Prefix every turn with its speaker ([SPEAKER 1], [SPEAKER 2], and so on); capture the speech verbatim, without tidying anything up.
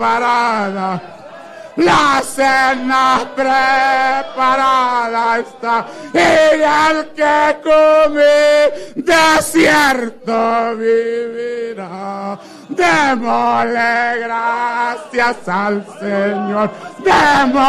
[SPEAKER 1] preparada. La cena preparada está, y el que come de cierto vivirá. Démosle gracias al Señor, démosle